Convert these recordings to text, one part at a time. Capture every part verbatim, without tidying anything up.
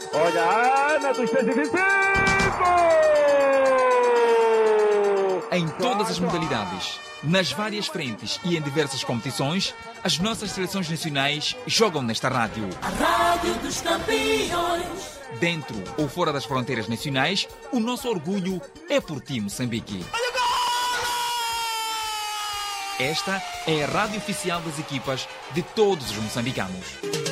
Olha a Ana dos cento e vinte e cinco! Em todas as modalidades, nas várias frentes e em diversas competições, as nossas seleções nacionais jogam nesta rádio. A Rádio dos Campeões. Dentro ou fora das fronteiras nacionais, o nosso orgulho é por ti, Moçambique. Esta é a rádio oficial das equipas de todos os moçambicanos.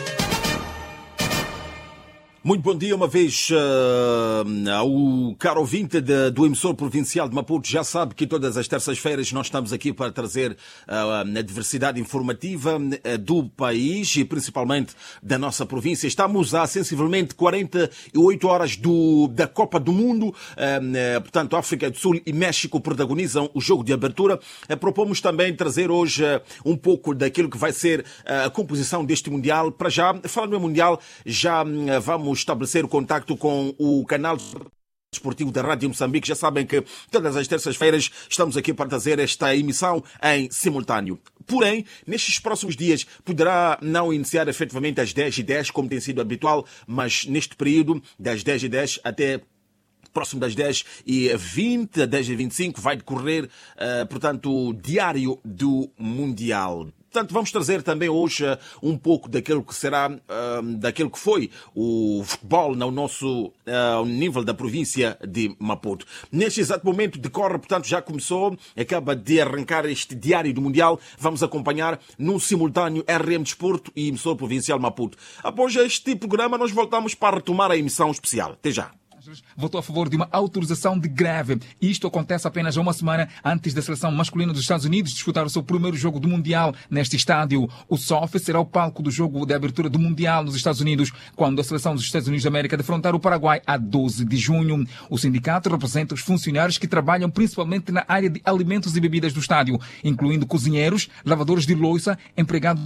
Muito bom dia uma vez uh, ao caro ouvinte de, do emissor provincial de Maputo. Já sabe que todas as terças-feiras nós estamos aqui para trazer uh, a diversidade informativa uh, do país e principalmente da nossa província. Estamos há sensivelmente quarenta e oito horas do, da Copa do Mundo. Uh, uh, portanto, África do Sul e México protagonizam o jogo de abertura. Uh, propomos também trazer hoje uh, um pouco daquilo que vai ser uh, a composição deste Mundial. Para já, falando no Mundial, já uh, vamos estabelecer o contacto com o canal desportivo da Rádio Moçambique. Já sabem que todas as terças-feiras estamos aqui para trazer esta emissão em simultâneo. Porém, nestes próximos dias poderá não iniciar efetivamente às dez e dez, como tem sido habitual, mas neste período, das dez e dez até próximo das dez e vinte, dez e vinte e cinco, vai decorrer, uh, portanto, o Diário do Mundial. Portanto, vamos trazer também hoje uh, um pouco daquilo que será, uh, daquilo que foi o futebol no nosso uh, nível da província de Maputo. Neste exato momento decorre, portanto, já começou, acaba de arrancar este Diário do Mundial. Vamos acompanhar no simultâneo R M Desporto e emissor provincial Maputo. Após este programa, nós voltamos para retomar a emissão especial. Até já. Votou a favor de uma autorização de greve. Isto acontece apenas uma semana antes da seleção masculina dos Estados Unidos disputar o seu primeiro jogo do Mundial neste estádio. O S O F será o palco do jogo de abertura do Mundial nos Estados Unidos, quando a seleção dos Estados Unidos da América defrontar o Paraguai a doze de junho. O sindicato representa os funcionários que trabalham principalmente na área de alimentos e bebidas do estádio, incluindo cozinheiros, lavadores de louça, empregados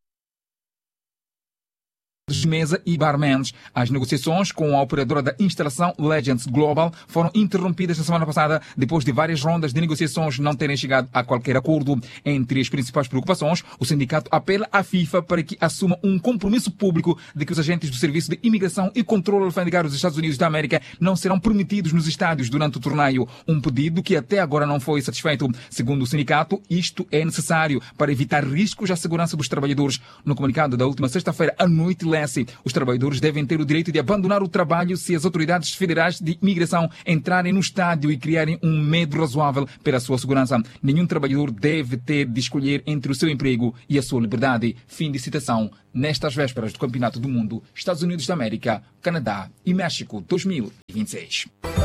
de mesa e barmans. As negociações com a operadora da instalação Legends Global foram interrompidas na semana passada depois de várias rondas de negociações não terem chegado a qualquer acordo. Entre as principais preocupações, o sindicato apela à FIFA para que assuma um compromisso público de que os agentes do Serviço de Imigração e Controlo Alfandegário dos Estados Unidos da América não serão permitidos nos estádios durante o torneio. Um pedido que até agora não foi satisfeito. Segundo o sindicato, isto é necessário para evitar riscos à segurança dos trabalhadores. No comunicado da última sexta-feira à noite, os trabalhadores devem ter o direito de abandonar o trabalho se as autoridades federais de imigração entrarem no estádio e criarem um medo razoável pela sua segurança. Nenhum trabalhador deve ter de escolher entre o seu emprego e a sua liberdade. Fim de citação. Nestas vésperas do Campeonato do Mundo, Estados Unidos da América, Canadá e México dois mil e vinte e seis.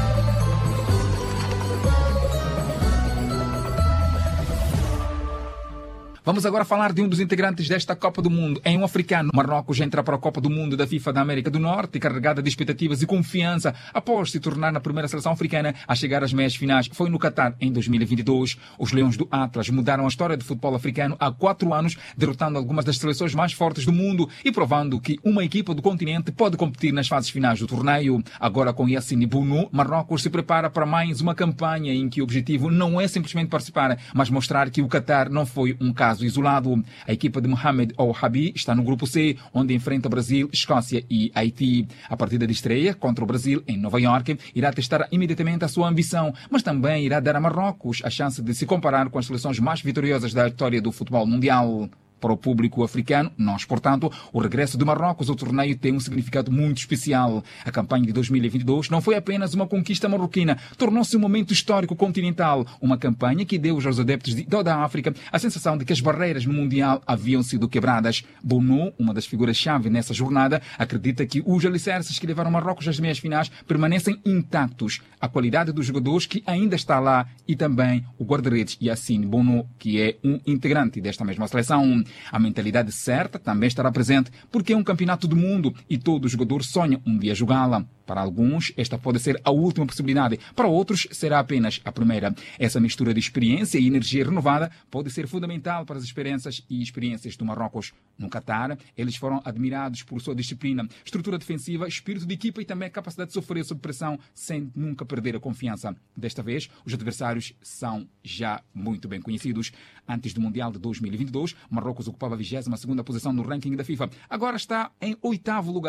Vamos agora falar de um dos integrantes desta Copa do Mundo. Em um africano, Marrocos entra para a Copa do Mundo da FIFA da América do Norte, carregada de expectativas e confiança, após se tornar na primeira seleção africana a chegar às meias finais. Foi no Catar, em dois mil e vinte e dois. Os Leões do Atlas mudaram a história do futebol africano há quatro anos, derrotando algumas das seleções mais fortes do mundo e provando que uma equipa do continente pode competir nas fases finais do torneio. Agora, com Yassine Bounou, Marrocos se prepara para mais uma campanha em que o objetivo não é simplesmente participar, mas mostrar que o Catar não foi um caso isolado. A equipa de Mohamed Ouhabi está no grupo C, onde enfrenta Brasil, Escócia e Haiti. A partida de estreia contra o Brasil em Nova Iorque irá testar imediatamente a sua ambição, mas também irá dar a Marrocos a chance de se comparar com as seleções mais vitoriosas da história do futebol mundial. Para o público africano, nós, portanto, o regresso de Marrocos ao torneio tem um significado muito especial. A campanha de dois mil e vinte e dois não foi apenas uma conquista marroquina, tornou-se um momento histórico continental. Uma campanha que deu aos adeptos de toda a África a sensação de que as barreiras no Mundial haviam sido quebradas. Bounou, uma das figuras-chave nessa jornada, acredita que os alicerces que levaram Marrocos às meias finais permanecem intactos. A qualidade dos jogadores que ainda está lá e também o guarda-redes Yassine Bounou, que é um integrante desta mesma seleção. A mentalidade certa também estará presente porque é um campeonato do mundo e todo jogador sonha um dia jogá-la. Para alguns, esta pode ser a última possibilidade. Para outros, será apenas a primeira. Essa mistura de experiência e energia renovada pode ser fundamental para as experiências e experiências do Marrocos. No Catar, eles foram admirados por sua disciplina, estrutura defensiva, espírito de equipa e também a capacidade de sofrer sob pressão sem nunca perder a confiança. Desta vez, os adversários são já muito bem conhecidos. Antes do Mundial de dois mil e vinte e dois, Marrocos ocupava a vigésima segunda posição no ranking da FIFA. Agora está em oitavo lugar.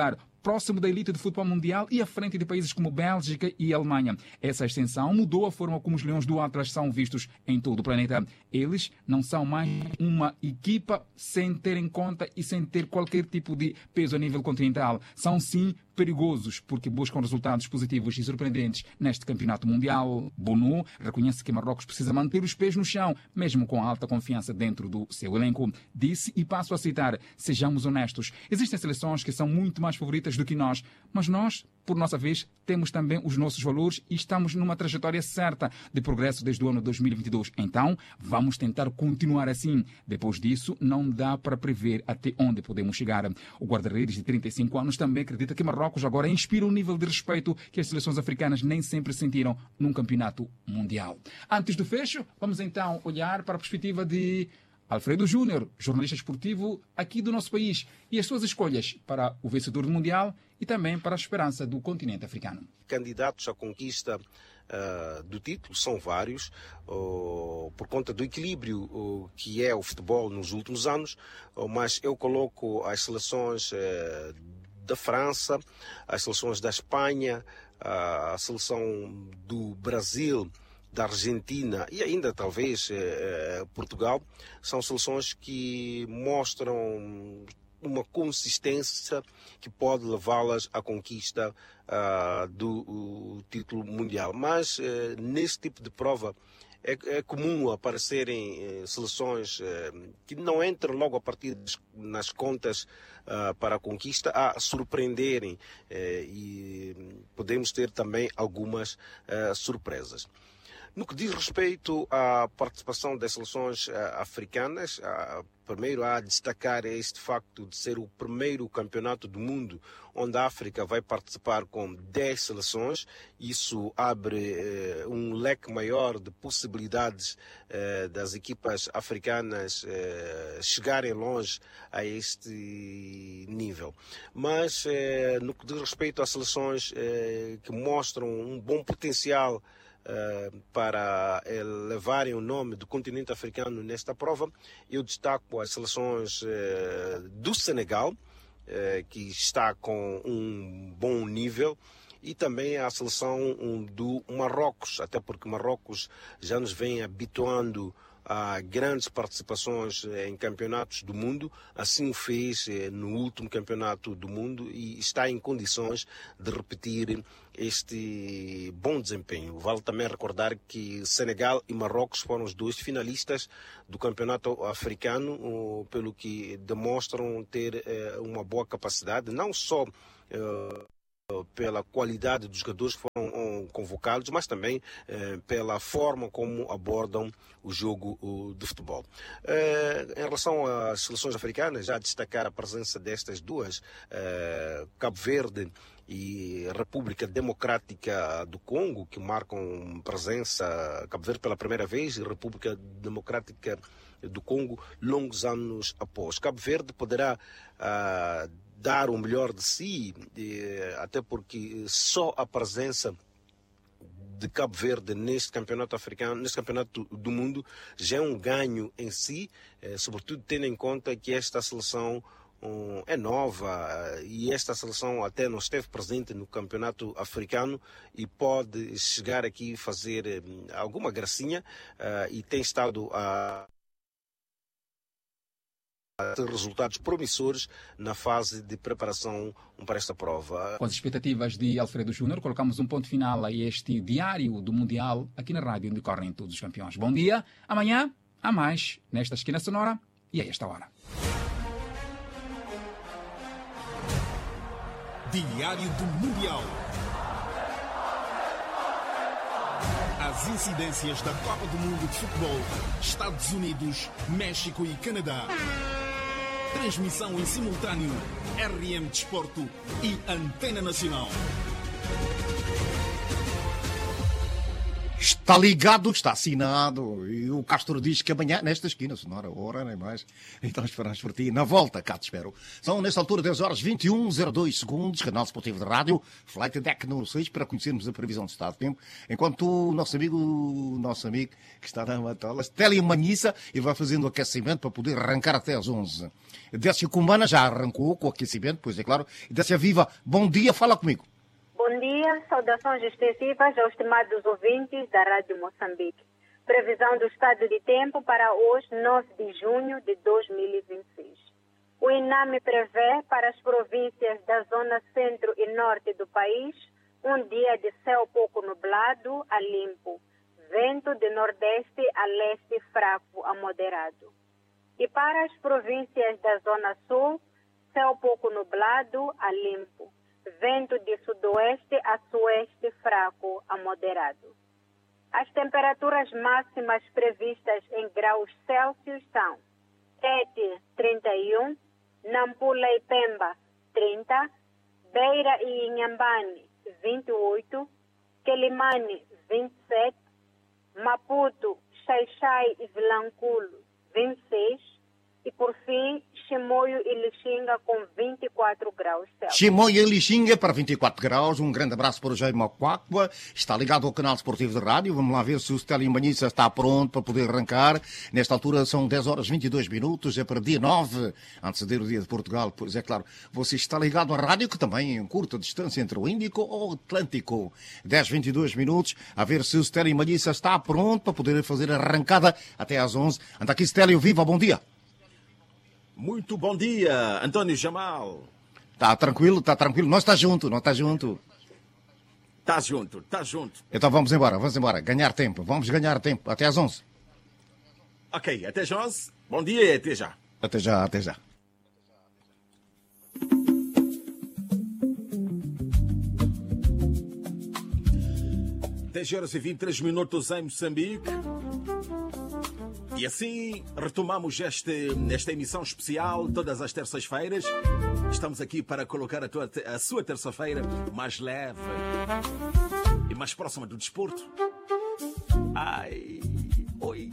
próximo da elite de futebol mundial e à frente de países como Bélgica e Alemanha. Essa extensão mudou a forma como os Leões do Atlas são vistos em todo o planeta. Eles não são mais uma equipa sem ter em conta e sem ter qualquer tipo de peso a nível continental. São sim perigosos porque buscam resultados positivos e surpreendentes neste campeonato mundial. Bono reconhece que Marrocos precisa manter os pés no chão, mesmo com alta confiança dentro do seu elenco. Disse, e passo a citar, sejamos honestos, existem seleções que são muito mais favoritas do que nós, mas nós, por nossa vez, temos também os nossos valores e estamos numa trajetória certa de progresso desde o ano dois mil e vinte e dois. Então, vamos tentar continuar assim. Depois disso, não dá para prever até onde podemos chegar. O guarda-redes de trinta e cinco anos também acredita que Marrocos agora inspira um nível de respeito que as seleções africanas nem sempre sentiram num campeonato mundial. Antes do fecho, vamos então olhar para a perspectiva de Alfredo Júnior, jornalista esportivo aqui do nosso país, e as suas escolhas para o vencedor do Mundial e também para a esperança do continente africano. Candidatos à conquista uh, do título são vários, uh, por conta do equilíbrio uh, que é o futebol nos últimos anos, uh, mas eu coloco as seleções uh, da França, as seleções da Espanha, uh, a seleção do Brasil, da Argentina e ainda talvez eh, Portugal, são seleções que mostram uma consistência que pode levá-las à conquista uh, do uh, título mundial. Mas eh, nesse tipo de prova é, é comum aparecerem eh, seleções eh, que não entram logo a partir das, nas contas uh, para a conquista a surpreenderem eh, e podemos ter também algumas uh, surpresas. No que diz respeito à participação das seleções uh, africanas, uh, primeiro há a destacar este facto de ser o primeiro campeonato do mundo onde a África vai participar com dez seleções. Isso abre uh, um leque maior de possibilidades uh, das equipas africanas uh, chegarem longe a este nível. Mas uh, no que diz respeito às seleções uh, que mostram um bom potencial Uh, para uh, levarem o nome do continente africano nesta prova, eu destaco as seleções uh, do Senegal, uh, que está com um bom nível, e também a seleção um, do Marrocos, até porque Marrocos já nos vem habituando a grandes participações em campeonatos do mundo, assim o fez no último campeonato do mundo e está em condições de repetir este bom desempenho. Vale também recordar que Senegal e Marrocos foram os dois finalistas do campeonato africano, pelo que demonstram ter uma boa capacidade, não só pela qualidade dos jogadores que foram convocados, mas também eh, pela forma como abordam o jogo uh, de futebol. Eh, em relação às seleções africanas, já destacar a presença destas duas, eh, Cabo Verde e República Democrática do Congo, que marcam presença, Cabo Verde pela primeira vez e República Democrática do Congo longos anos após. Cabo Verde poderá uh, dar o melhor de si, até porque só a presença de Cabo Verde neste campeonato africano, neste campeonato do mundo, já é um ganho em si, sobretudo tendo em conta que esta seleção um, é nova e esta seleção até não esteve presente no campeonato africano e pode chegar aqui e fazer alguma gracinha uh, e tem estado a ter resultados promissores na fase de preparação para esta prova. Com as expectativas de Alfredo Júnior, colocamos um ponto final a este diário do Mundial aqui na rádio onde correm todos os campeões. Bom dia, amanhã há mais nesta esquina sonora e a esta hora. Diário do Mundial. As incidências da Copa do Mundo de Futebol, Estados Unidos, México e Canadá. Transmissão em simultâneo, R M Desporto e Antena Nacional. Está ligado, está assinado. E o Castro diz que amanhã, nesta esquina, sonora, hora, nem mais. Então esperamos por ti. Na volta, cá te espero. São, nesta altura, dez horas e vinte e um, zero dois segundos, canal esportivo de rádio, Flight Deck número seis, para conhecermos a previsão de estado de tempo. Enquanto o nosso amigo, o nosso amigo, que está na Matola, Stélio Manhissa, ele vai fazendo o aquecimento para poder arrancar até às onze. Décia Cumana já arrancou com o aquecimento, pois é claro. Décia Viva, bom dia, fala comigo. Bom dia, saudações extensivas aos estimados ouvintes da Rádio Moçambique. Previsão do estado de tempo para hoje, nove de junho de dois mil e vinte e seis. O INAME prevê para as províncias da zona centro e norte do país um dia de céu pouco nublado a limpo, vento de nordeste a leste fraco a moderado. E para as províncias da zona sul, céu pouco nublado a limpo, vento de sudoeste a sueste fraco a moderado. As temperaturas máximas previstas em graus Celsius são Tete, trinta e um, Nampula e Pemba, trinta, Beira e Inhambane, vinte e oito, Quelimane, vinte e sete, Maputo, Xai-Xai e Vilanculo, vinte e seis, e por fim, Chimoio e Lixinga com vinte e quatro graus Celsius. Chimoio e Lixinga para vinte e quatro graus. Um grande abraço para o Jaime Macuacua. Está ligado ao canal esportivo de rádio. Vamos lá ver se o Stélio Manhissa está pronto para poder arrancar. Nesta altura são dez horas e vinte e dois minutos. É para dia nove, anteceder o dia de Portugal. Pois é claro, você está ligado à rádio, que também em curta distância entre o Índico ou o Atlântico. dez e vinte e dois minutos. A ver se o Stélio Manhissa está pronto para poder fazer a arrancada até às onze. Anda aqui, Stélio, viva, bom dia. Muito bom dia, António Jamal. Tá tranquilo, tá tranquilo. Nós está junto, nós está junto. Tá junto, tá junto. Então vamos embora, vamos embora. Ganhar tempo, vamos ganhar tempo. Até às onze. Ok, até às onze. Bom dia e até já. Até já, até já. dez horas e vinte e três minutos em Moçambique. E assim retomamos este, esta emissão especial todas as terças-feiras. Estamos aqui para colocar a, tua, a sua terça-feira mais leve e mais próxima do desporto. Ai, oi.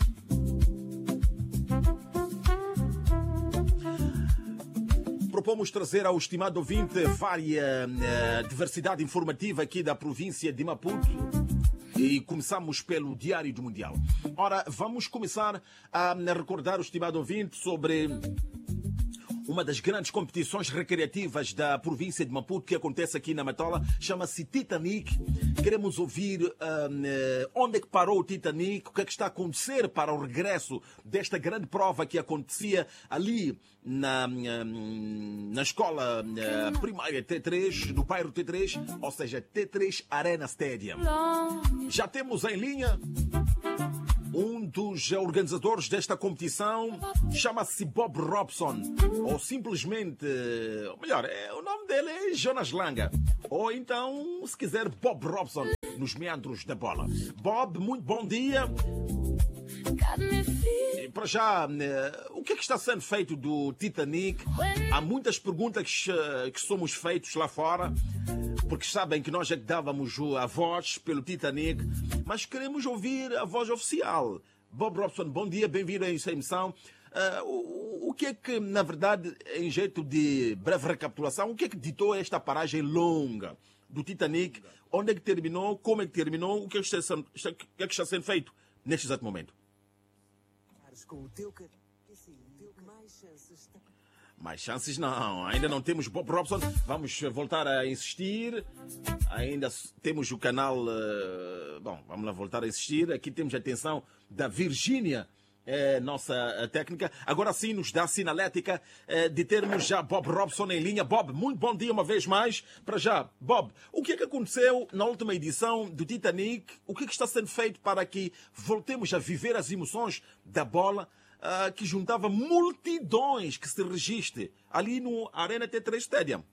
Propomos trazer ao estimado ouvinte várias uh, diversidade informativa aqui da província de Maputo. E começamos pelo Diário do Mundial. Ora, vamos começar a recordar o estimado ouvinte sobre uma das grandes competições recreativas da província de Maputo que acontece aqui na Matola. Chama-se Titanic. Queremos ouvir um, onde é que parou o Titanic, o que é que está a acontecer para o regresso desta grande prova que acontecia ali na, na escola primária T três, do bairro T três, ou seja, T três Arena Stadium. Já temos em linha um dos organizadores desta competição, chama-se Bob Robson, ou simplesmente, ou melhor, é, o nome dele é Jonas Langa, ou então, se quiser, Bob Robson, nos meandros da bola. Bob, muito bom dia. E para já, o que é que está sendo feito do Titanic? Há muitas perguntas que, que somos feitos lá fora, porque sabem que nós é que dávamos a voz pelo Titanic, mas queremos ouvir a voz oficial. Bob Robson, bom dia, bem-vindo a essa emissão. Uh, o, o que é que, na verdade, em jeito de breve recapitulação, o que é que ditou esta paragem longa do Titanic? Onde é que terminou? Como é que terminou? O que é que está, o que é que está sendo feito neste exato momento? Mais chances não, ainda não temos Bob Robson. Vamos voltar a insistir. Ainda temos o canal. Uh, bom, vamos lá voltar a insistir. Aqui temos a atenção da Virgínia, é, nossa técnica. Agora sim nos dá a sinalética é, de termos já Bob Robson em linha. Bob, muito bom dia uma vez mais. Para já, Bob, o que é que aconteceu na última edição do Titanic? O que é que está sendo feito para que voltemos a viver as emoções da bola? Uh, que juntava multidões que se registre ali no Arena T três Stadium.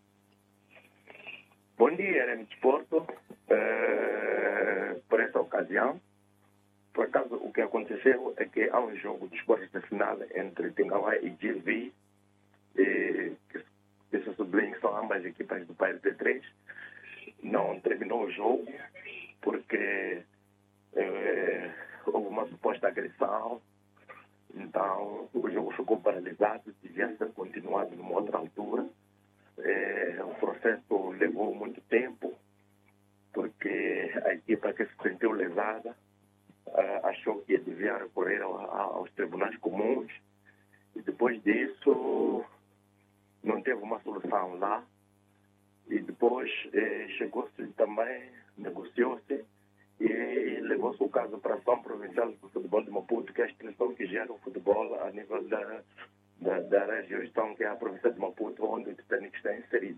Bom dia, Arena Desporto. Uh, por esta ocasião, por acaso, o que aconteceu é que há um jogo dos quartos de final entre Tingawa e G V, e, que, que se sublinha que são ambas equipas do país T três. Não terminou o jogo porque eh, houve uma suposta agressão, então o jogo ficou paralisado, devia ser continuado numa outra altura. Eh, o processo levou muito tempo, porque a equipa que se sentiu lesada uh, achou que devia recorrer ao, aos tribunais comuns, e depois disso não teve uma solução lá, e depois eh, chegou-se também, negociou-se e levou-se o caso para a Ação Provincial do Futebol de Maputo, que é a instituição que gera o futebol a nível da, da, da região, que é a província de Maputo, onde o Titanic está inserido.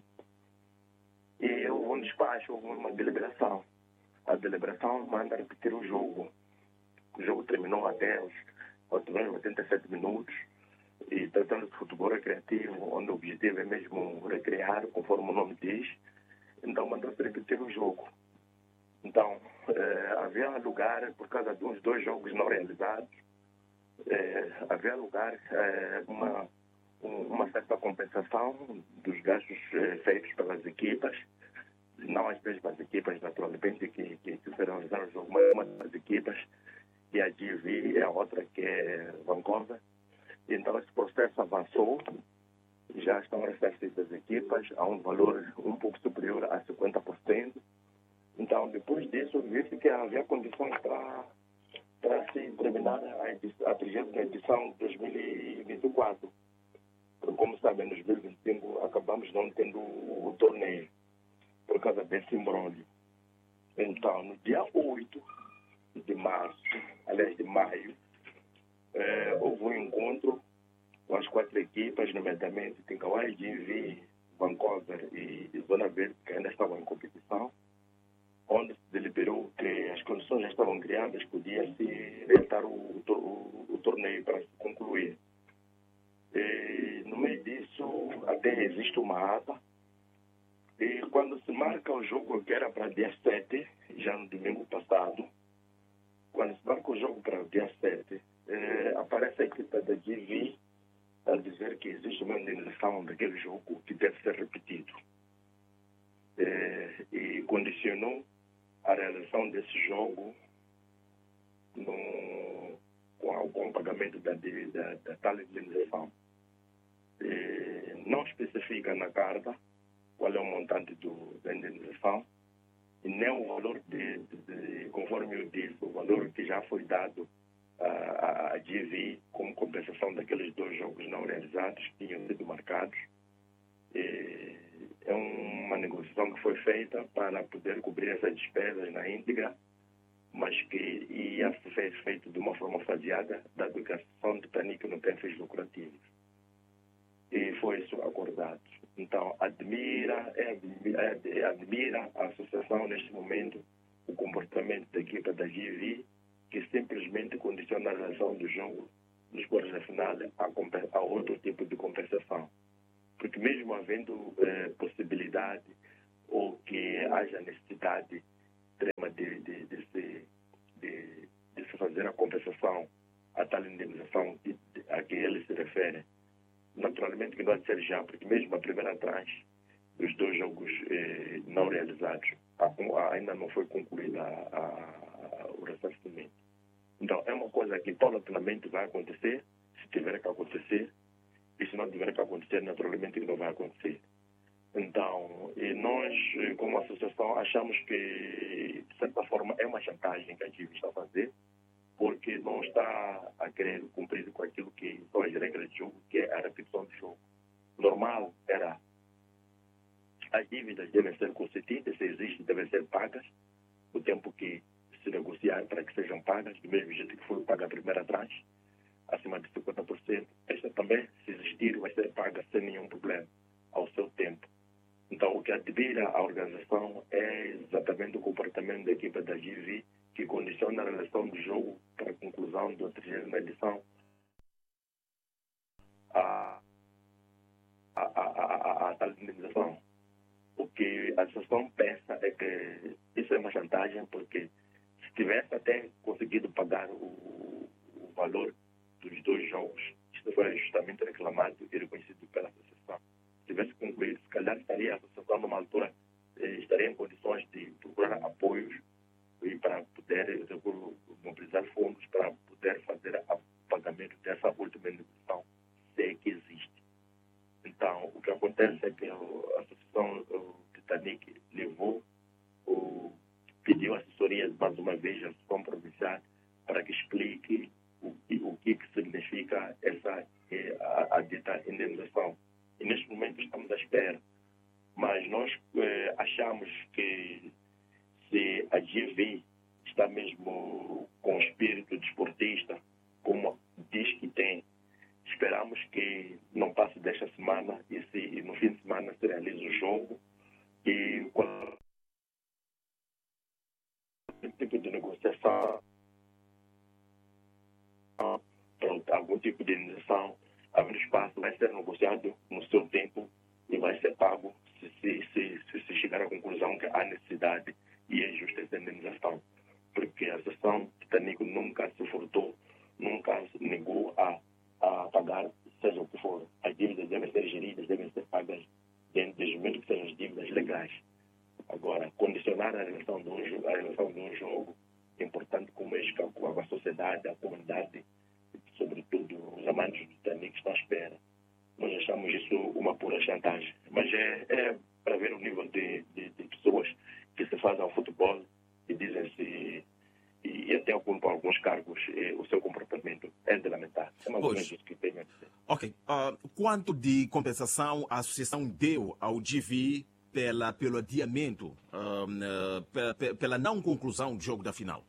E houve um despacho, houve uma deliberação. A deliberação manda repetir o jogo. O jogo terminou até os oitenta e sete minutos, e tratando de futebol recreativo, onde o objetivo é mesmo recrear, conforme o nome diz, então mandou-se repetir o jogo. Então, eh, havia lugar, por causa de uns dois jogos não realizados, eh, havia lugar eh, uma, um, uma certa compensação dos gastos eh, feitos pelas equipas, não as mesmas equipas, naturalmente, que, que, que realizaram o jogo, mas uma das equipas, que é a G V, e a outra que é Vancouver. Então, esse processo avançou, já estão ressarcidas as equipas a um valor um pouco superior a cinquenta por cento. Então, depois disso, viu-se que havia condições para, para se terminar a, edição, a trigésima edição de dois mil e vinte e quatro. Porque, como sabem, em dois mil e vinte e cinco acabamos não tendo o, o torneio, por causa desse imbróglio. Então, no dia oito de março, aliás, de maio, eh, houve um encontro com as quatro equipas, nomeadamente Tinkawai, G V, Vancouver e, e Zona Verde, que ainda estavam em competição, onde se deliberou que as condições já estavam criadas, podia-se realizar o, o, o torneio para se concluir. E, no meio disso, até existe uma ata, e quando se marca o jogo, que era para dia sete, já no domingo passado, quando se marca o jogo para o dia sete, eh, aparece a equipa da G V a dizer que existe uma indenização daquele jogo que deve ser repetido. Eh, e condicionou a realização desse jogo no, com, com o pagamento da, da, da tal indenização. Eh, não especifica na carta qual é o montante do, da indenização, e nem o valor, de, de, de, conforme eu disse, o valor que já foi dado à, à G V como compensação daqueles dois jogos não realizados que tinham sido marcados. E é uma negociação que foi feita para poder cobrir essas despesas na íntegra, mas que ia ser feito de uma forma faseada, dado que a Associação Titanic não tem fins lucrativos. E foi isso acordado. Então, admira, é, admira, é, admira a associação neste momento o comportamento da equipa da G V, que simplesmente condiciona a realização do jogo nos quartos de final a, a outro tipo de compensação. Porque mesmo havendo eh, possibilidade ou que haja necessidade extrema de, de, de, se, de, de se fazer a compensação, a tal indenização a que ele se refere, naturalmente que não há de ser já, porque mesmo a primeira tranche dos dois jogos eh, não realizados a, a, ainda não foi concluída a, a, o ressarcimento. Então, é uma coisa que paulatinamente vai acontecer, se tiver que acontecer, e se não tiver que acontecer, naturalmente que não vai acontecer. Então, e nós, como associação, achamos que, de certa forma, é uma chantagem que a G V está a fazer, porque não está a querer cumprir com aquilo que são as regras de jogo, que é a repetição do jogo. Normal era as dívidas devem ser consentidas, se existem, devem ser pagas, o tempo que se negociar para que sejam pagas, do mesmo jeito que foi paga a primeira tranche, acima de cinquenta por cento. Esta também, se existir, vai ser paga sem nenhum problema, ao seu tempo. Então, o que admira a organização é exatamente o comportamento da equipa da G V, que condiciona a relação do jogo para a conclusão da trigésima edição a, a, a, a, a tal indenização. O que a associação pensa é que isso é uma chantagem, porque se tivesse até conseguido pagar o, o valor dos dois jogos, isto foi justamente reclamado e reconhecido pela associação. Se tivesse concluído, se calhar estaria a associação numa altura, eh, estaria em condições de procurar apoios e para poder mobilizar fundos para poder fazer o pagamento dessa última indenização, se é que existe. Então, o que acontece é que a Associação Titanic levou, o, pediu assessoria mais uma vez à Associação Provincial para que explique o, o que, que significa essa a, a dita indenização. E neste momento estamos à espera. Mas nós eh, achamos que se a G V está mesmo com o espírito desportista, como diz que tem, esperamos que não passe desta semana e, se, e no fim de semana se realize o jogo e qual tipo de negociação, pronto, algum tipo de indenização, havendo espaço, vai ser negociado no seu tempo e vai ser pago se se, se, se, se chegar à conclusão que há necessidade e é justa essa indenização. Porque a Associação Titanic nunca se furtou, nunca se negou a, a pagar, seja o que for. As dívidas devem ser geridas, devem ser pagas dentro do momento que sejam as dívidas legais. Agora, condicionar a relação de um jogo, a relação de um jogo importante como este, com a sociedade, a comunidade, sobretudo os amantes do Titanic estão à espera. Nós achamos isso uma pura chantagem. Mas é, é para ver o nível de, de, de pessoas que se fazem ao futebol e dizem-se, e, e até ocupam alguns cargos, e o seu comportamento é de lamentar. É mais ou menos isso que tenho a dizer. Ok. Uh, quanto de compensação a associação deu ao G V pela, pelo adiamento, uh, pela, pela não conclusão do jogo da final?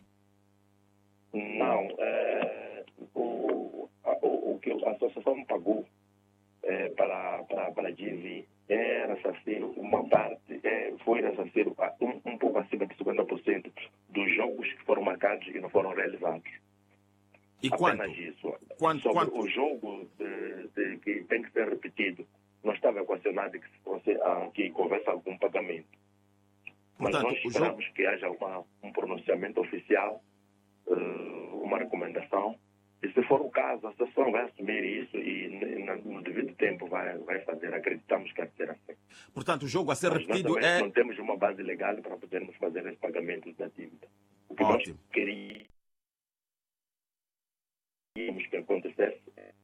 Não. É, o, a, o, o que a associação pagou é, para, para, para a G V é ressarcir uma parte, é, foi ressarcir um, um pouco acima de cinquenta por cento dos jogos que foram marcados e não foram realizados. E apenas quanto? Isso. Quanto, Sobre quanto? o jogo de, de, que tem que ser repetido, não estava equacionado que, se fosse, ah, que houvesse algum pagamento. Mas Portanto, nós o esperamos jogo... que haja uma, um pronunciamento oficial, uh, uma recomendação. E se for o caso, a associação vai assumir isso e no devido tempo vai, vai fazer. Acreditamos que há de ser assim. Portanto, o jogo a ser Mas repetido nós é... não temos uma base legal para podermos fazer esse pagamento da dívida. O que Ótimo. nós queríamos que acontecesse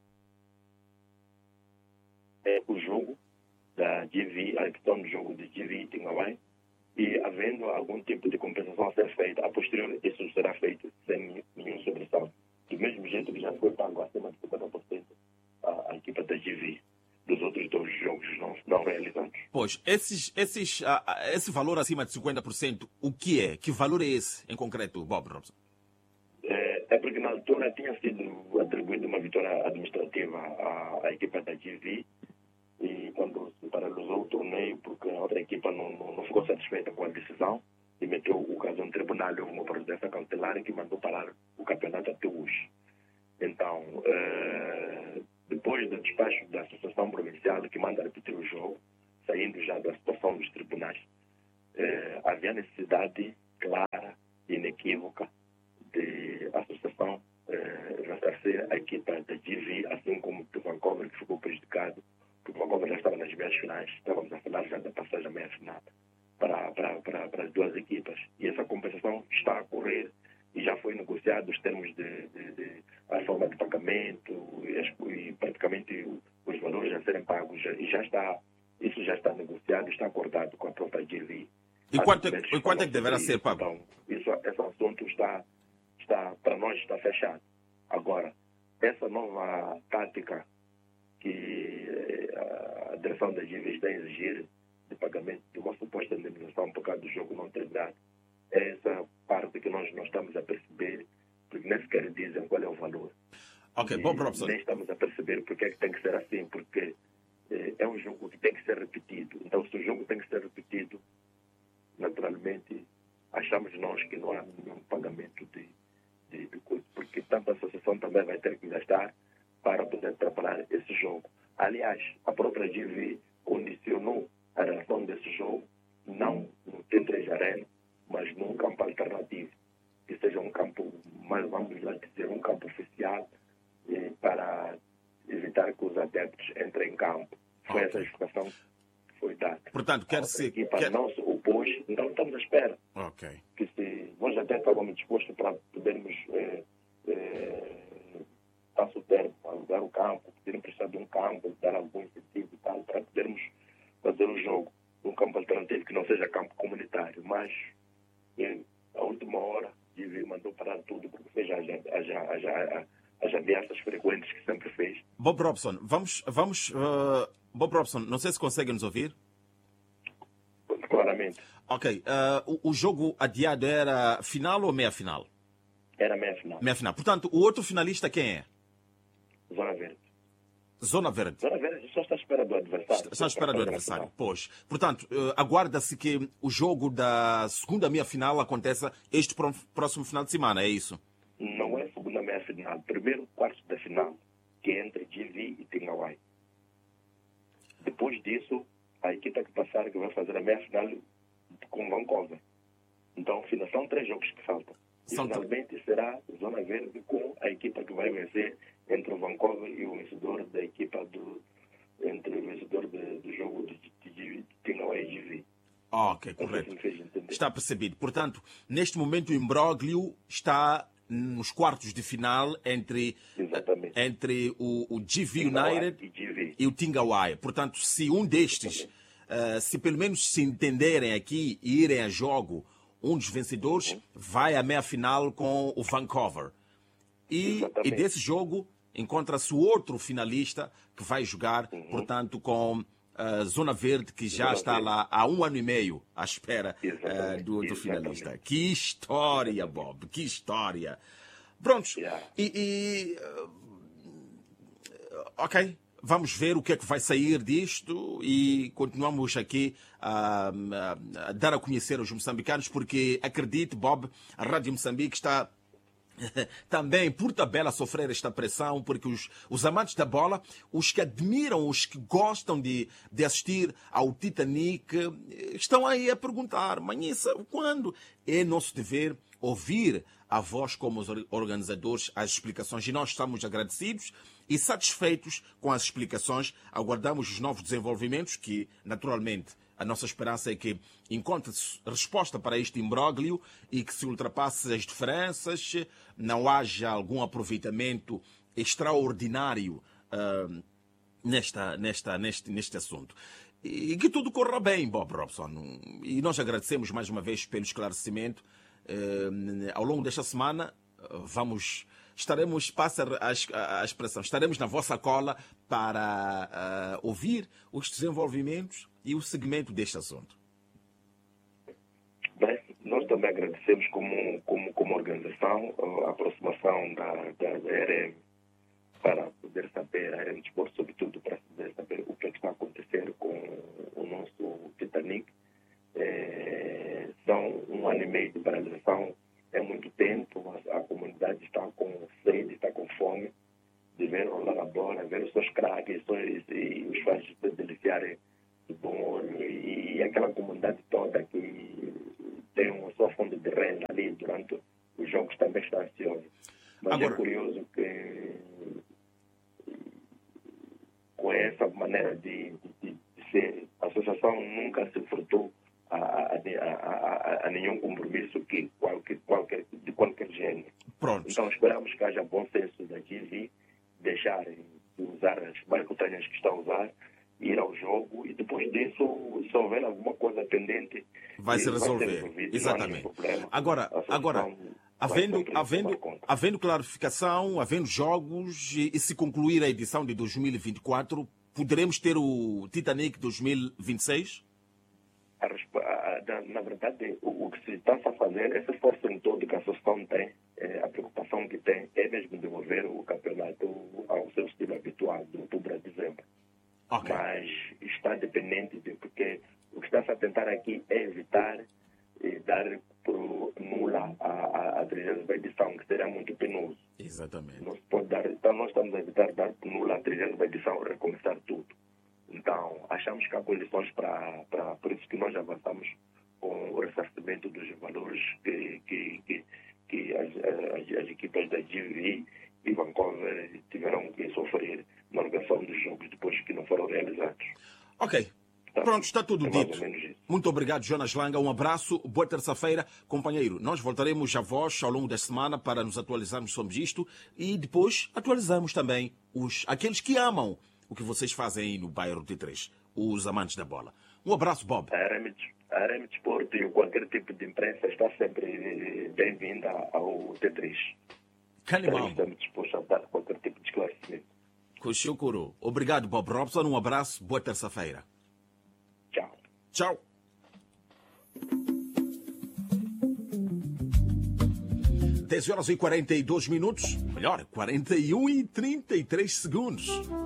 é o jogo da G V, a questão do jogo de G V e Tingabai, e havendo algum tipo de compensação a ser feita, a posteriori isso será feito sem nenhum sobressalto. Do mesmo jeito que já foi pago acima de cinquenta por cento a, a equipa da G V dos outros dois jogos não, não realizados. Pois, esses, esses, uh, esse valor acima de cinquenta por cento, o que é? Que valor é esse, em concreto, Bob Robson? É, é porque na altura tinha sido atribuída uma vitória administrativa à, à equipa da G V e quando se paralisou o torneio, porque a outra equipa não, não, não ficou satisfeita com a decisão e meteu o caso no tribunal, houve uma providência cautelar que mandou parar o campeonato até hoje. Então, é, depois do despacho da Associação Provincial que manda repetir o jogo, saindo já da situação dos tribunais, é, havia necessidade clara e inequívoca de a Associação é, ressarcir a equipa da G V, assim como o Vancouver, que ficou prejudicado, porque o Vancouver já estava nas meias finais, estávamos a falar já da passagem à meia final para, para, para, para as duas equipas. E essa compensação está a correr e já foi negociado os termos de, de, de a forma de pagamento e, e praticamente os valores a serem pagos já, e já está, isso já está negociado, está acordado com a própria G V. E quanto, é, e quanto é que deverá ser pago? Então, isso, esse assunto está, está, para nós está fechado. Agora, essa nova tática que a direção da G V está a exigir de pagamento de uma suposta indemnização por causa do jogo não terminado, é essa parte que nós não estamos a perceber, porque nem sequer dizem qual é o valor. Ok, Bob Robson. Nem estamos a perceber porque é que tem que ser assim, porque eh, é um jogo que tem que ser repetido. Então, se o jogo tem que ser repetido, naturalmente, achamos nós que não há nenhum pagamento de, de, de coisa, porque tanto a associação também vai ter que gastar para poder preparar esse jogo. Aliás, a própria G V condicionou a relação desse jogo não no T três Arena, mas num campo alternativo, que seja um campo, mais vamos lá dizer, um campo oficial, eh, para evitar que os adeptos entrem em campo. Foi Okay. essa a explicação que foi dada. Portanto, quer A se... equipa Quer... não se opôs, então estamos à espera Ok. que se nós até estávamos dispostos para podermos eh, eh, passo o termo, alugar o campo, poder emprestar de um campo, dar algum incentivo e tal, para podermos fazer o jogo num campo alternativo que não seja campo comunitário. Mas, eh, à última hora, o G V mandou parar tudo, porque fez as, as, as, as, as ameaças frequentes que sempre fez. Bob Robson, vamos... vamos uh, Bob Robson, não sei se consegue nos ouvir. Claramente. Ok. Uh, o, o jogo adiado era final ou meia-final? Era meia-final. Meia-final. Portanto, o outro finalista quem é? Zona Verde. Zona Verde. Zona Verde só está à espera do adversário. Está à espera do adversário. Pois. Portanto, uh, aguarda-se que o jogo da segunda meia-final aconteça este próximo final de semana, é isso? Não é segunda meia-final. Primeiro quarto da final, que é entre G V e Tingawai. Depois disso, a equipa que passar que vai fazer a meia-final com Vancouver. Então, são três jogos que faltam. E São finalmente t... será Zona Verde com a equipa que vai vencer entre o Vancouver e o vencedor da equipa do... entre o vencedor de, do jogo de, de, de Tingawai e G V. Ok, correto. Está percebido. Portanto, neste momento o imbróglio está nos quartos de final entre, entre o, o G V United e, G V. e o Tingawai. Portanto, se um destes, uh, se pelo menos se entenderem aqui e irem a jogo, um dos vencedores uhum. vai à meia-final com o Vancouver. E, e desse jogo encontra-se o outro finalista que vai jogar, uhum. portanto, com a Zona Verde, que já Zona está Verde. lá há um ano e meio à espera uh, do, do finalista. Que história, Bob, que história. Prontos. Yeah. E, e uh, ok, vamos ver o que é que vai sair disto e continuamos aqui a, a, a dar a conhecer aos moçambicanos, porque acredite, Bob, a Rádio Moçambique está também por tabela a sofrer esta pressão, porque os, os amantes da bola, os que admiram, os que gostam de, de assistir ao Titanic, estão aí a perguntar, Manhissa, quando? É nosso dever ouvir a voz como os organizadores, as explicações, e nós estamos agradecidos e satisfeitos com as explicações. Aguardamos os novos desenvolvimentos que, naturalmente, a nossa esperança é que encontre-se resposta para este imbróglio e que se ultrapasse as diferenças, não haja algum aproveitamento extraordinário uh, nesta, nesta, neste, neste assunto. E que tudo corra bem, Bob Robson. E nós agradecemos mais uma vez pelo esclarecimento. Uh, ao longo desta semana, uh, vamos... Estaremos, passa a, a expressão, estaremos na vossa cola para uh, ouvir os desenvolvimentos e o segmento deste assunto. Bem, nós também agradecemos como, como, como organização a aproximação da, da, da R M para poder saber, a R M Desporto, sobretudo, para poder saber o que, é que está a acontecer com o nosso Titanic. É, são um ano e meio de paralisação. É muito tempo, a, a comunidade está com sede, está com fome de ver rolar a bola, ver os seus craques e, e os fãs se deliciarem de bom olho. E, e aquela comunidade toda que tem uma sua fonte de renda ali durante os jogos também está ansiosa. Mas Agora... é curioso que com essa maneira de, de, de ser, a associação nunca se furtou A, a, a, a nenhum compromisso que qualquer, qualquer, de qualquer gênero. Pronto. Então esperamos que haja bom senso da G V, deixarem de usar as marcotanhas que estão a usar, ir ao jogo e depois disso, se houver alguma coisa pendente, vai se resolver. Vai Exatamente. Agora, agora havendo, havendo, havendo clarificação, havendo jogos e, e se concluir a edição de dois mil e vinte e quatro, poderemos ter o Titanic dois mil e vinte e seis? Na verdade, o que se está a fazer, esse esforço em todo que a associação tem, a preocupação que tem é mesmo devolver o campeonato ao seu estilo habitual, de outubro a dezembro. Okay. Mas está dependente de, porque o que está-se a tentar aqui é evitar e dar por nula a, a, a trigésima edição, que seria muito penoso. Exatamente. Não se pode dar, então nós estamos a evitar dar por nula a trigésima edição, recomeçar tudo. Então, achamos que há condições para, para, por isso que nós avançamos com o ressarcimento dos valores que, que, que, que as, as, as equipas da G V e Vancouver tiveram que sofrer na organização dos jogos depois que não foram realizados. Ok. Tá? Pronto, está tudo é dito. Muito obrigado, Jonas Langa. Um abraço, boa terça-feira. Companheiro, nós voltaremos a vós ao longo da semana para nos atualizarmos sobre isto e depois atualizarmos também os, aqueles que amam o que vocês fazem aí no bairro T três, os amantes da bola. Um abraço, Bob. A R M, a R M Desporto e qualquer tipo de imprensa está sempre bem-vinda ao T três. Canimão. Estamos dispostos a dar qualquer tipo de esclarecimento. Kushukuru. Obrigado, Bob Robson. Um abraço, boa terça-feira. Tchau. Tchau. dez horas e quarenta e dois minutos. Melhor, quarenta e um e trinta e três segundos.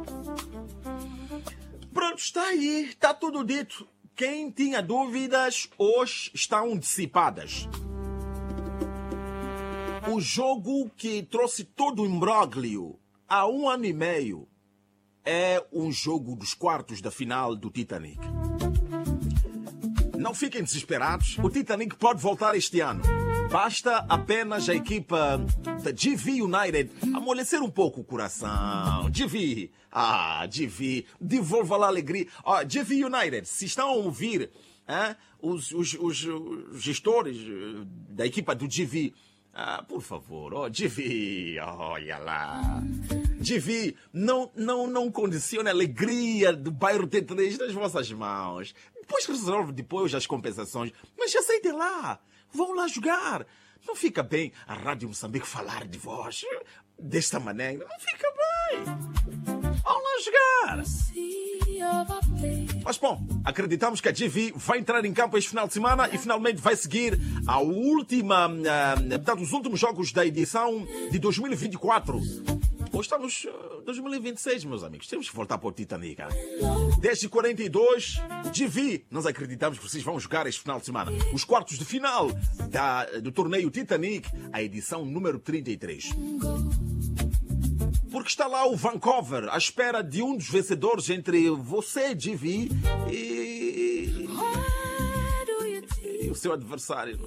Pronto, está aí. Está tudo dito. Quem tinha dúvidas, hoje estão dissipadas. O jogo que trouxe todo o imbróglio há um ano e meio é um jogo dos quartos da final do Titanic. Não fiquem desesperados, o Titanic pode voltar este ano. Basta apenas a equipa da G V United amolecer um pouco o coração. G V, ah, G V, devolva lá a alegria. Ah, G V United, se estão a ouvir hein, os, os, os, os gestores da equipa do G V, ah, por favor, oh, G V, olha lá. G V, não, não, não condicione a alegria do bairro T três nas vossas mãos. Depois resolve depois as compensações. Mas aceitem lá. Vão lá jogar. Não fica bem a Rádio Moçambique falar de vós desta maneira. Não fica bem. Vão lá jogar. Mas bom, acreditamos que a G V vai entrar em campo este final de semana e finalmente vai seguir a última, uh, portanto, os últimos jogos da edição de dois mil e vinte e quatro. Hoje estamos em dois mil e vinte e seis, meus amigos. Temos que voltar para o Titanic. dez e quarenta e dois, G V. Nós acreditamos que vocês vão jogar este final de semana. Os quartos de final da, do torneio Titanic, a edição número trinta e três. Porque está lá o Vancouver à espera de um dos vencedores entre você, G V, e, e o seu adversário.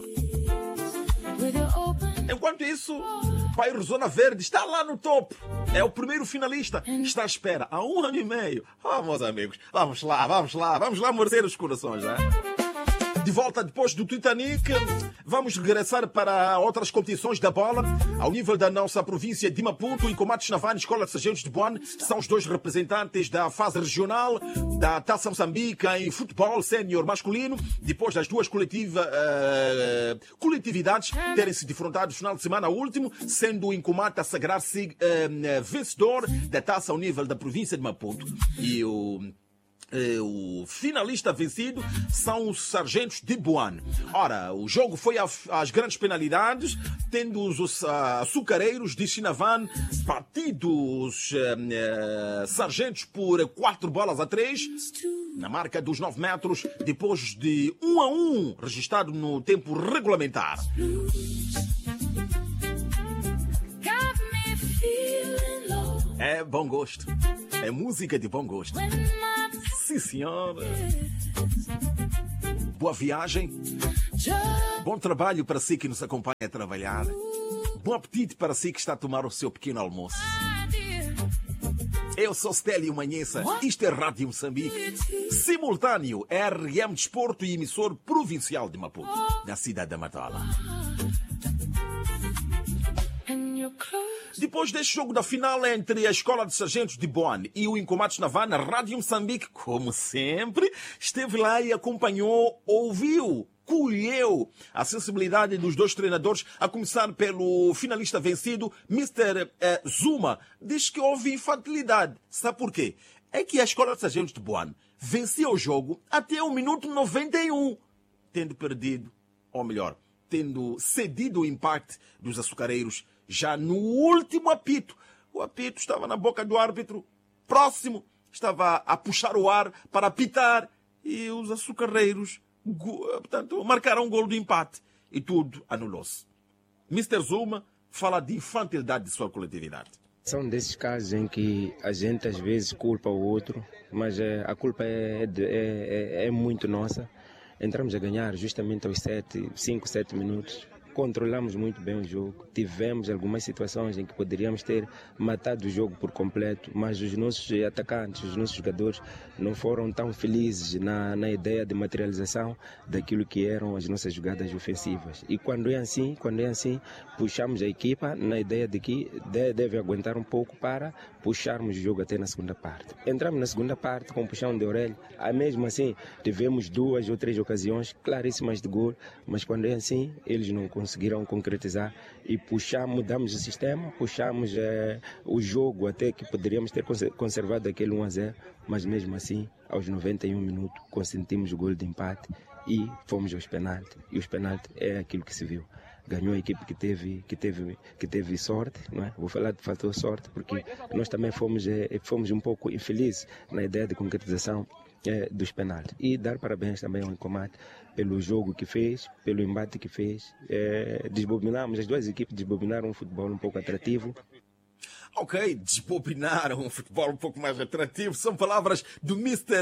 Enquanto isso, Bairro Zona Verde está lá no topo. É o primeiro finalista. Está à espera há um ano e meio. Ah, meus amigos, vamos lá, vamos lá, vamos lá morder os corações, não é? De volta depois do Titanic, vamos regressar para outras competições da bola. Ao nível da nossa província de Maputo, Incomates Navan e Escola de Sargentos de Boane são os dois representantes da fase regional da Taça Moçambique em futebol sénior masculino, depois das duas coletiva, uh, coletividades terem se defrontado no final de semana último, sendo o Incomate a sagrar-se uh, vencedor da Taça ao nível da província de Maputo. E o... O finalista vencido são os Sargentos de Boane. Ora, o jogo foi às grandes penalidades, tendo os açucareiros de Chinavan batido os uh, Sargentos por quatro bolas a três, na marca dos nove metros, depois de um a um, registrado no tempo regulamentar. É bom gosto. É música de bom gosto. Sim, senhora. Boa viagem. Bom trabalho para si que nos acompanha a trabalhar. Bom apetite para si que está a tomar o seu pequeno almoço. Eu sou Stélio Manhessa. Isto é Rádio Moçambique. Simultâneo R M Desporto e emissor provincial de Maputo, na cidade da Matola. Depois deste jogo da final entre a Escola de Sargentos de Boane e o Incomates Navan, a Rádio Moçambique, como sempre, esteve lá e acompanhou, ouviu, colheu a sensibilidade dos dois treinadores, a começar pelo finalista vencido, mister Eh, Zuma. Diz que houve infantilidade. Sabe por quê? É que a Escola de Sargentos de Boane vencia o jogo até o minuto noventa e um, tendo perdido, ou melhor, tendo cedido o impacto dos açucareiros já no último apito. O apito estava na boca do árbitro, próximo, estava a puxar o ar para apitar e os açucareiros, portanto, marcaram um golo de empate e tudo anulou-se. mister Zuma fala de infantilidade de sua coletividade. São desses casos em que a gente às vezes culpa o outro, mas é, a culpa é, de, é, é, é muito nossa. Entramos a ganhar justamente aos sete, cinco, sete minutos, controlamos muito bem o jogo. Tivemos algumas situações em que poderíamos ter matado o jogo por completo, mas os nossos atacantes, os nossos jogadores não foram tão felizes na, na ideia de materialização daquilo que eram as nossas jogadas ofensivas. E quando é assim, quando é assim, puxamos a equipa na ideia de que deve aguentar um pouco para puxarmos o jogo até na segunda parte. Entramos na segunda parte com puxão de orelha, aí mesmo assim tivemos duas ou três ocasiões claríssimas de gol, mas quando é assim, eles não conseguiram concretizar e puxamos, mudamos o sistema, puxamos eh, o jogo até que poderíamos ter conservado aquele um a zero, mas mesmo assim, aos noventa e um minutos, consentimos o gol de empate e fomos aos penaltis. E os penaltis é aquilo que se viu. Ganhou a equipe que teve, que teve, que teve sorte, não é? Vou falar de fator sorte, porque nós também fomos, eh, fomos um pouco infelizes na ideia de concretização É, dos penaltis. E dar parabéns também ao Incomate pelo jogo que fez, pelo embate que fez. É, desbobinamos, as duas equipes desbobinaram um futebol um pouco atrativo. Ok, desbobinaram um futebol um pouco mais atrativo. São palavras do mister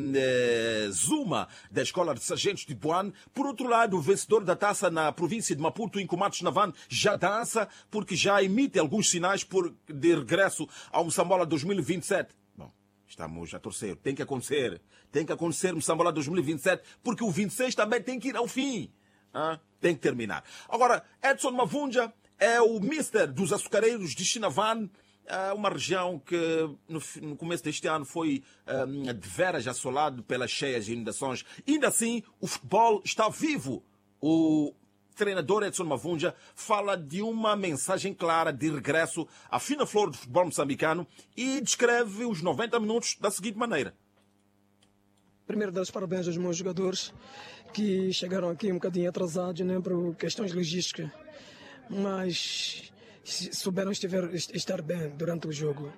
uh, Zuma, da Escola de Sargentos de Boane. Por outro lado, o vencedor da taça na província de Maputo, Incomate Navan, já dança, porque já emite alguns sinais por, de regresso ao Moçambola dois mil e vinte e sete. Estamos a torcer. Tem que acontecer. Tem que acontecer Moçambola dois mil e vinte e sete, porque o vinte e seis também tem que ir ao fim. Ah, tem que terminar. Agora, Edson Mavunja é o mister dos açucareiros de Chinavan, uma região que no, no começo deste ano foi um, de veras assolado pelas cheias e inundações. Ainda assim, o futebol está vivo. O treinador Edson Mavunja fala de uma mensagem clara de regresso à fina flor do futebol moçambicano e descreve os noventa minutos da seguinte maneira. Primeiro, dar os parabéns aos meus jogadores que chegaram aqui um bocadinho atrasados, né, por questões logísticas, mas souberam estiver, estar bem durante o jogo.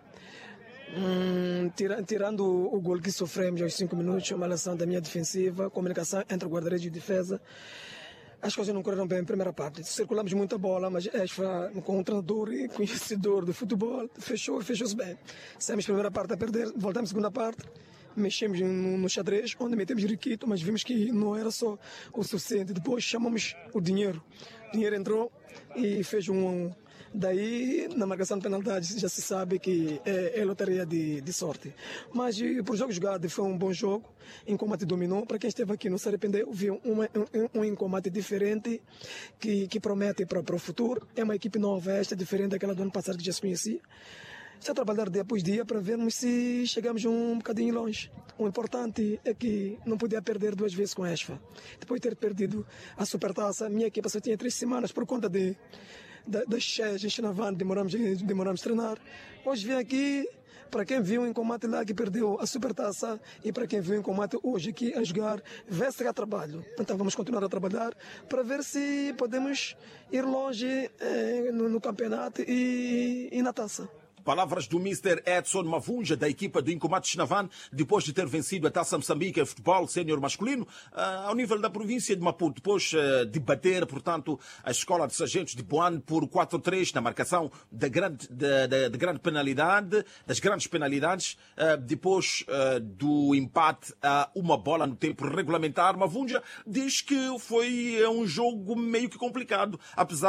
Hum, tira, tirando o, o gol que sofremos aos cinco minutos, uma lição da minha defensiva, comunicação entre o guarda-redes e defesa. As coisas não correram bem na primeira parte. Circulamos muita bola, mas Esfa, com um treinador e conhecedor de futebol, fechou e fechou-se bem. Saímos a primeira parte a perder, voltamos a segunda parte, mexemos no, no xadrez, onde metemos Riquito, mas vimos que não era só o suficiente. Depois chamamos o dinheiro. O dinheiro entrou e fez um a um. Daí, na marcação de penalidades, já se sabe que é, é loteria de, de sorte. Mas para o jogo jogado foi um bom jogo. Incomate dominou. Para quem esteve aqui no Sarepende, viu um, um, um Incomate diferente que, que promete para, para o futuro. É uma equipe nova, esta diferente daquela do ano passado que já se conhecia. Está a trabalhar dia após dia para vermos se chegamos um bocadinho longe. O importante é que não podia perder duas vezes com a Esfa. Depois de ter perdido a Supertaça, a minha equipa só tinha três semanas por conta de das cheias em Chinavan, demoramos, demoramos a treinar. Hoje vim aqui, para quem viu em combate lá que perdeu a Supertaça e para quem viu em combate hoje aqui a jogar, vê-se a trabalho. Então vamos continuar a trabalhar para ver se podemos ir longe eh, no, no campeonato e, e na taça. Palavras do mister Edson Mavunja, da equipa do Incomate Chinavan, depois de ter vencido a Taça Moçambique em futebol sénior masculino, ao nível da província de Maputo, depois de bater, portanto, a Escola de Sargentos de Boane por quatro a três na marcação da grande, da, da, da grande penalidade, das grandes penalidades, depois do empate a uma bola no tempo regulamentar. Mavunja diz que foi um jogo meio que complicado, apesar